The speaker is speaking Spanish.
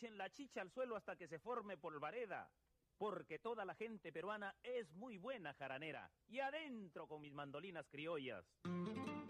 echen la chicha al suelo hasta que se forme polvareda, porque toda la gente peruana es muy buena jaranera. Y adentro con mis mandolinas criollas.